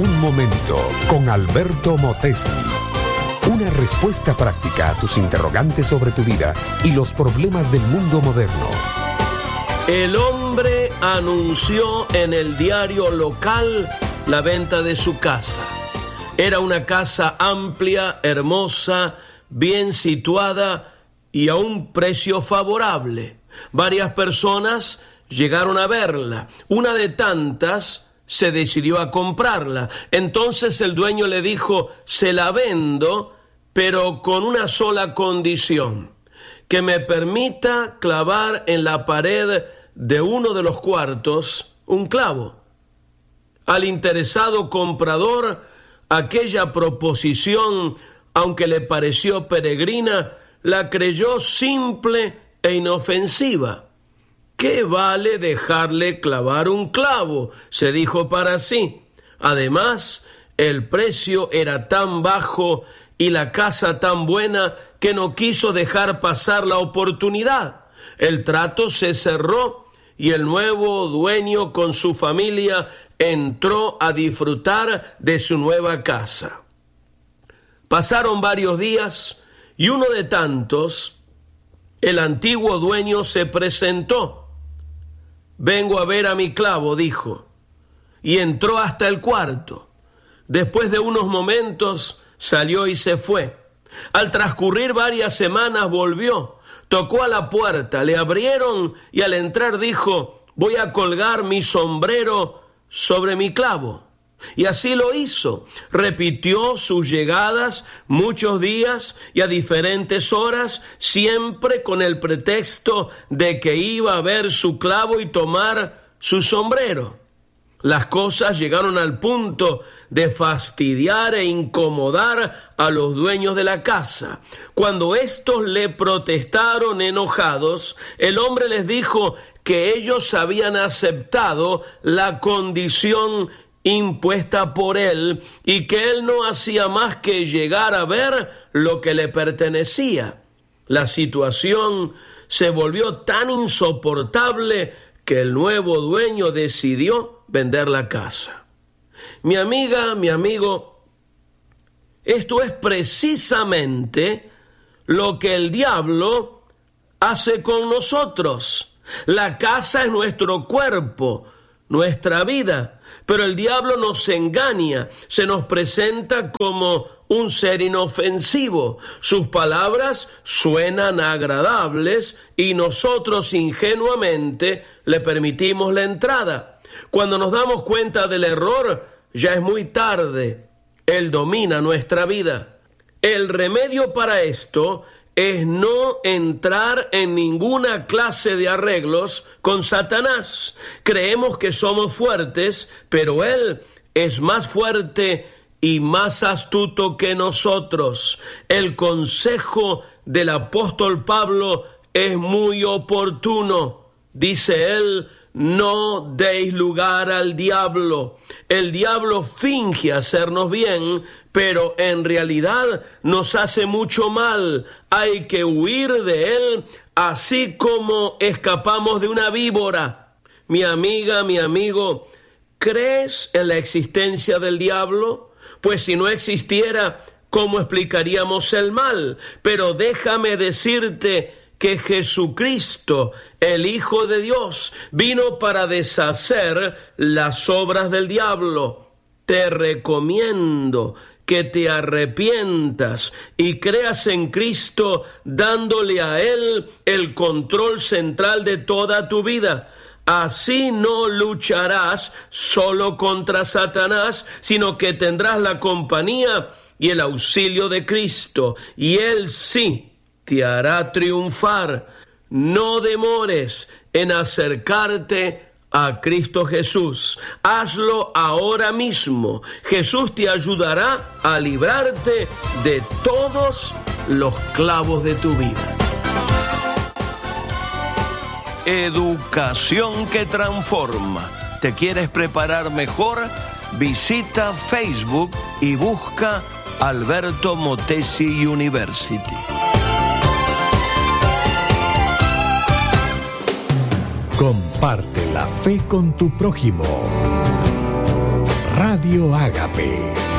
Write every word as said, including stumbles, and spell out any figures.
Un momento con Alberto Motesi. Una respuesta práctica a tus interrogantes sobre tu vida y los problemas del mundo moderno. El hombre anunció en el diario local la venta de su casa. Era una casa amplia, hermosa, bien situada y a un precio favorable. Varias personas llegaron a verla. Una de tantas se decidió a comprarla. Entonces el dueño le dijo: se la vendo, pero con una sola condición: que me permita clavar en la pared de uno de los cuartos un clavo. Al interesado comprador, aquella proposición, aunque le pareció peregrina, la creyó simple e inofensiva. ¿Qué vale dejarle clavar un clavo?, se dijo para sí. Además, el precio era tan bajo y la casa tan buena que no quiso dejar pasar la oportunidad. El trato se cerró y el nuevo dueño con su familia entró a disfrutar de su nueva casa. Pasaron varios días y uno de tantos, el antiguo dueño, se presentó. «Vengo a ver a mi clavo», dijo, y entró hasta el cuarto. Después de unos momentos salió y se fue. Al transcurrir varias semanas volvió, tocó a la puerta, le abrieron y al entrar dijo: «Voy a colgar mi sombrero sobre mi clavo». Y así lo hizo. Repitió sus llegadas muchos días y a diferentes horas, siempre con el pretexto de que iba a ver su clavo y tomar su sombrero. Las cosas llegaron al punto de fastidiar e incomodar a los dueños de la casa. Cuando estos le protestaron enojados, el hombre les dijo que ellos habían aceptado la condición impuesta por él y que él no hacía más que llegar a ver lo que le pertenecía. La situación se volvió tan insoportable que el nuevo dueño decidió vender la casa. Mi amiga, mi amigo, esto es precisamente lo que el diablo hace con nosotros. La casa es nuestro cuerpo, nuestra vida, pero el diablo nos engaña, se nos presenta como un ser inofensivo. Sus palabras suenan agradables y nosotros ingenuamente le permitimos la entrada. Cuando nos damos cuenta del error, ya es muy tarde. Él domina nuestra vida. El remedio para esto es no entrar en ninguna clase de arreglos con Satanás. Creemos que somos fuertes, pero él es más fuerte y más astuto que nosotros. El consejo del apóstol Pablo es muy oportuno. Dice él: no deis lugar al diablo. El diablo finge hacernos bien, pero en realidad nos hace mucho mal. Hay que huir de él, así como escapamos de una víbora. Mi amiga, mi amigo, ¿crees en la existencia del diablo? Pues si no existiera, ¿cómo explicaríamos el mal? Pero déjame decirte que Jesucristo, el Hijo de Dios, vino para deshacer las obras del diablo. Te recomiendo que te arrepientas y creas en Cristo, dándole a Él el control central de toda tu vida. Así no lucharás solo contra Satanás, sino que tendrás la compañía y el auxilio de Cristo, y Él sí te hará triunfar. No demores en acercarte a Cristo Jesús. Hazlo ahora mismo. Jesús te ayudará a librarte de todos los clavos de tu vida. Educación que transforma. ¿Te quieres preparar mejor? Visita Facebook y busca Alberto Motesi University. Comparte la fe con tu prójimo. Radio Radio Ágape.